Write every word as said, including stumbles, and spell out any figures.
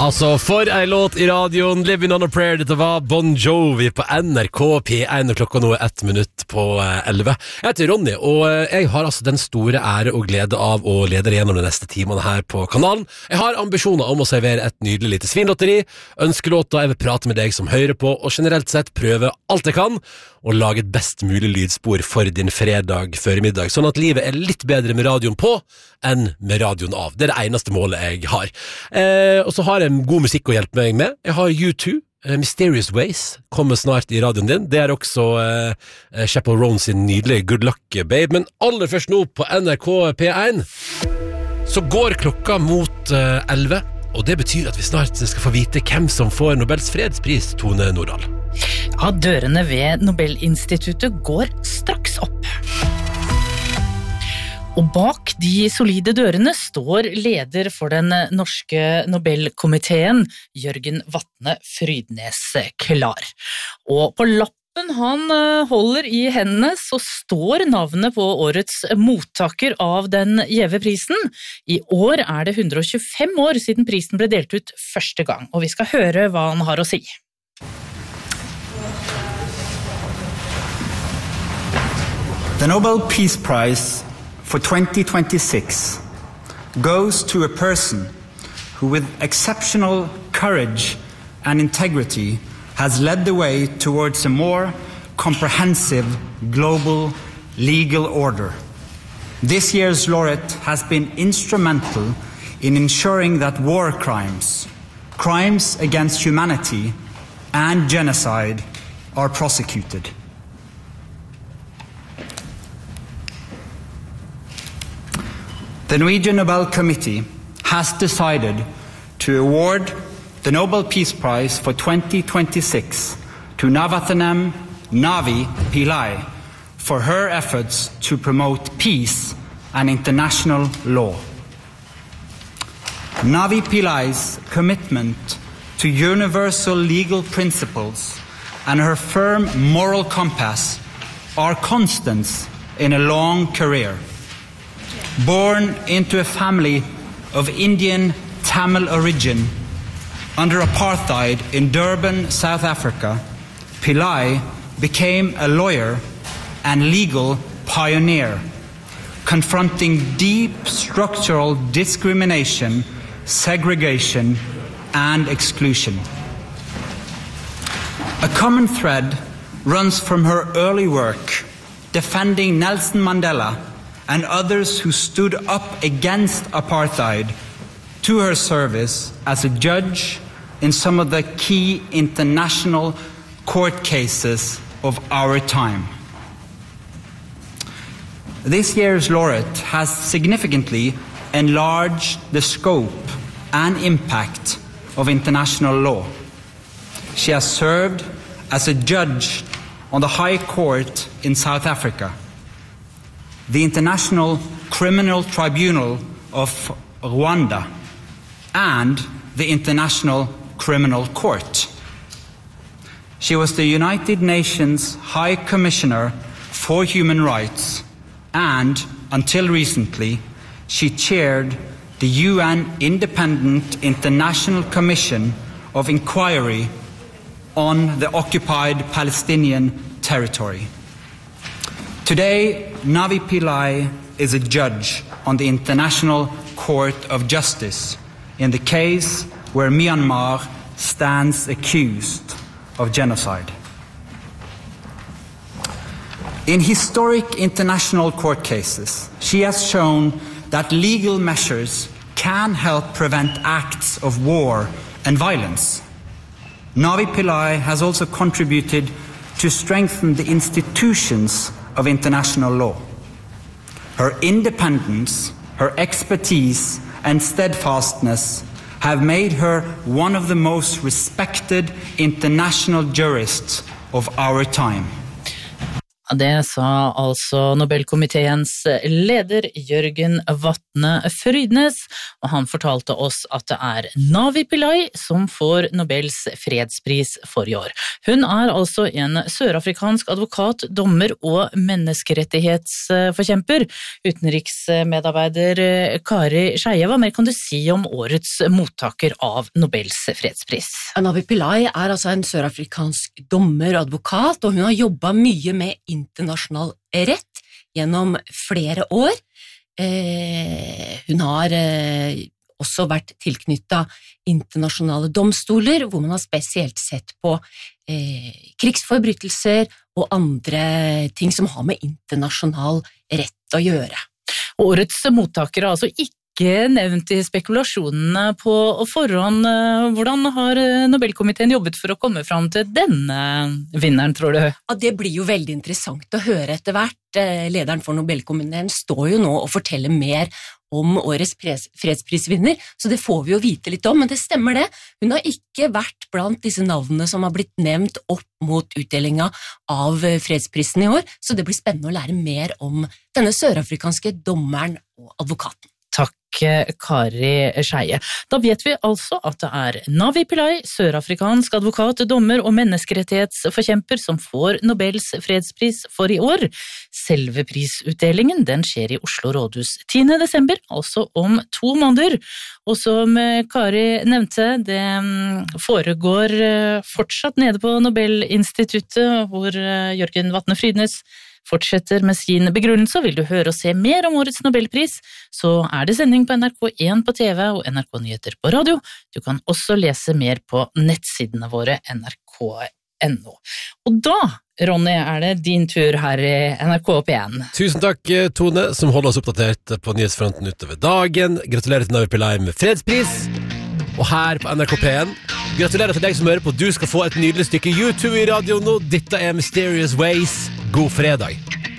Altså, for en låt I radioen, Living on a Prayer, dette var Bon Jovi på N R K P one, og klokka nå er ett minutt på elleve. Jeg heter Ronny, og jeg har altså den store ære og glede av å lede gjennom de neste timene her på kanalen. Jeg har ambisjoner om å servere et nydelig lite svinlotteri, ønskelåter, jeg vil prate med deg som hører på, og generelt sett prøve alt jeg kan, og lage et best mulig lydspor for din fredag før middag, sånn at livet er litt bedre med radioen på enn med radioen av. Det er det eneste målet jeg har. Eh, og så har jeg god musikk å hjelpe meg med. Jeg har U two, uh, Mysterious Ways, kommer snart I radioen din. Det er også uh, Chappell Roan sin nydelige Good Luck Babe. Men aller først nå på N R K P one så går klokka mot uh, elleve, og det betyr at vi snart skal få vite hvem som får Nobels fredspris, Tone Nordahl. Ja, dørene ved Nobelinstituttet går straks opp. Og bak de solide dørene står leder for den norske Nobelkomiteen, Jørgen Vatne Frydnes, klar. Og på lappen han holder I hendene så står navnet på årets mottaker av den gjeve prisen. I år er det one hundred twenty-five år siden prisen ble delt ut første gang, og vi skal høre hva han har å si. The Nobel Peace Prize for twenty twenty-six goes to a person who with exceptional courage and integrity has led the way towards a more comprehensive global legal order. This year's laureate has been instrumental in ensuring that war crimes, crimes against humanity and genocide are prosecuted. The Norwegian Nobel Committee has decided to award the Nobel Peace Prize for twenty twenty-six to Navaratnam Navi Pillai for her efforts to promote peace and international law. Navi Pillai's commitment to universal legal principles and her firm moral compass are constants in a long career. Born into a family of Indian Tamil origin under apartheid in Durban, South Africa, Pillai became a lawyer and legal pioneer, confronting deep structural discrimination, segregation, and exclusion. A common thread runs from her early work defending Nelson Mandela and others who stood up against apartheid to her service as a judge in some of the key international court cases of our time. This year's laureate has significantly enlarged the scope and impact of international law. She has served as a judge on the High Court in South Africa, the International Criminal Tribunal of Rwanda, and the International Criminal Court. She was the United Nations High Commissioner for Human Rights, and until recently, she chaired the U N Independent International Commission of Inquiry on the occupied Palestinian territory. Today, Navi Pillai is a judge on the International Court of Justice in the case where Myanmar stands accused of genocide. In historic international court cases, she has shown that legal measures can help prevent acts of war and violence. Navi Pillai has also contributed to strengthen the institutions of international law. Her independence, her expertise, and steadfastness have made her one of the most respected international jurists of our time. Ja, det sa altså Nobelkomiteens leder Jørgen Vatne Frydnes, og han fortalte oss at det er Navi Pillay som får Nobels fredspris for i år. Hun er altså en sørafrikansk advokat, dommer og menneskerettighetsforkjemper. Utenriksmedarbeider Kari Skeie, hva mer kan du si om årets mottaker av Nobels fredspris? Navi Pillay er altså en sørafrikansk dommer og advokat, og hun har jobbet mye med internasjonal rett gjennom flere år. Eh, hun har eh, også vært tilknyttet internasjonale domstoler, hvor man har spesielt sett på eh, krigsforbrytelser og andre ting som har med internasjonal rett å gjøre. Årets mottaker er altså ikke ikke nevnt i spekulasjonene på forhånd. Hvordan har Nobelkomiteen jobbet for å komme fram til denne vinneren, tror du? Ja, det blir jo veldig interessant å høre etter hvert. Lederen for Nobelkomiteen står jo nå og forteller mer om årets fredsprisvinner, så det får vi jo vite litt om, men det stemmer det. Hun har ikke vært blant disse navnene som har blitt nevnt opp mot utdelingen av fredsprisen i år, så det blir spennende å lære mer om denne sørafrikanske dommeren og advokaten. Takk, Kari Skeie. Da vet vi altså at det er Navi Pillay, sørafrikansk advokat, dommer og menneskerettighetsforkjemper som får Nobels fredspris for i år. Selve prisutdelingen den skjer i Oslo rådhus tiende desember, altså om to måneder. Og som Kari nevnte, det foregår fortsatt nede på Nobelinstituttet, hvor Jørgen Vatne Frydnes fortsetter med sin begrunnelse. Vil du høre og se mer om årets Nobelpris, så er det sending på N R K én på T V og N R K Nyheter på radio. Du kan også lese mer på nettsidene våre N R K punktum no. Og da, Ronny, er det din tur her i N R K P én. Tusen takk, Tone, som holder oss oppdatert på nyhetsfronten utover dagen. Gratulerer til Navi Pillay med fredspris. Og her på N R K P én, gratulerer til deg som hører på. Du skal få et nydelig stykke YouTube i radio nå. Dette er Mysterious Ways. God fredag.